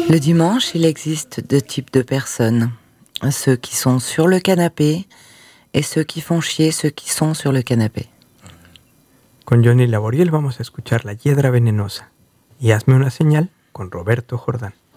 Le dimanche, il existe deux types de personnes. Ceux qui sont sur le canapé et ceux qui font chier ceux qui sont sur le canapé. Con Johnny Laboriel vamos a escuchar La Hiedra Venenosa y Hazme una señal con Roberto Jordán.